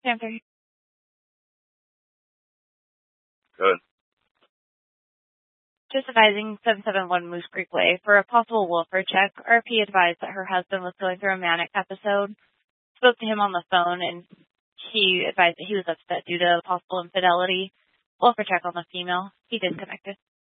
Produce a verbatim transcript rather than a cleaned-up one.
Panther. Good. Just advising seven seven one Moose Creek Way. For a possible welfare check, R P advised that her husband was going through a manic episode. Spoke to him on the phone, and he advised that he was upset due to possible infidelity. Welfare check on the female. He disconnected.